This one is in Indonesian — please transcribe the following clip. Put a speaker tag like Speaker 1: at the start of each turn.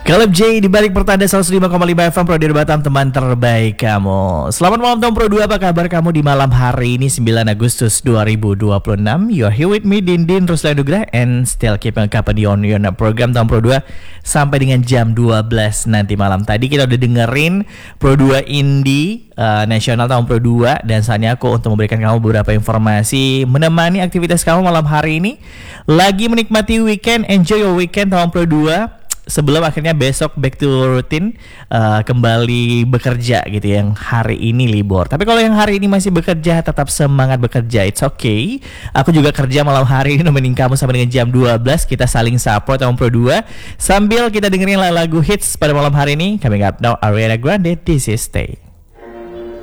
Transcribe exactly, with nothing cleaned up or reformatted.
Speaker 1: Caleb J di balik pertanda seratus lima koma lima F M Pro di Batam, teman terbaik kamu. Selamat malam Tom Pro dua, apa kabar kamu di malam hari ini sembilan Agustus dua ribu dua puluh enam? You're here with me Dindin Ruslandugra and still keeping company on your program Tom Pro dua sampai dengan jam dua belas nanti malam. Tadi kita udah dengerin Pro dua Indie uh, Nasional Tom Pro dua, dan saatnya aku untuk memberikan kamu beberapa informasi menemani aktivitas kamu malam hari ini. Lagi menikmati weekend, enjoy your weekend Tom Pro dua. Sebelum akhirnya besok back to routine, uh, kembali bekerja gitu, yang hari ini libur. Tapi kalau yang hari ini masih bekerja, tetap semangat bekerja, it's okay. Aku juga kerja malam hari ini nemenin kamu sampai dengan jam dua belas. Kita saling support Tom Pro dua sambil kita dengerin lagu hits pada malam hari ini. Coming up now, Ariana Grande, This Is Stay.